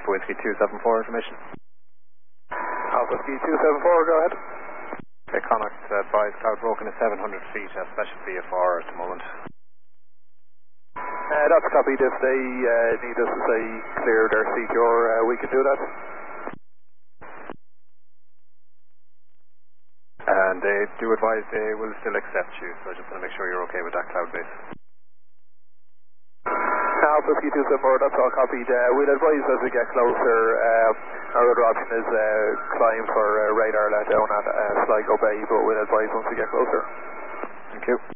Alpha Whiskey 274 information. Alpha Whiskey 274, go ahead. Okay, Connacht advised cloud broken at 700 feet, special VFR at the moment. That's copied. If they need us to say clear their secure, we can do that. And they do advise they will still accept you, so I just want to make sure you're okay with that cloud base. Alpha Whiskey 274, that's all copied. We'll advise as we get closer. Our other option is climb for radar let down at Sligo Bay, but we'll advise once we get closer. Thank you.